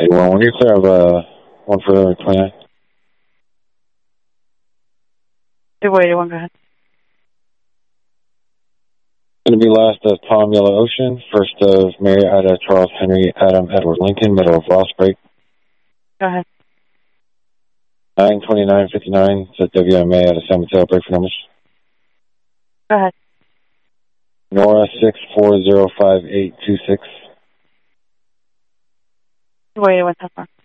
81, when you're clear of 1 for 29. 81, go ahead. Going to be last of Tom Yellow Ocean, first of Mary Ida Charles Henry Adam Edward Lincoln, middle of Lost Break. Go ahead. 92959, set WMA at a San Mateo, break for numbers. Go ahead. Nora 6405826. 81, so far.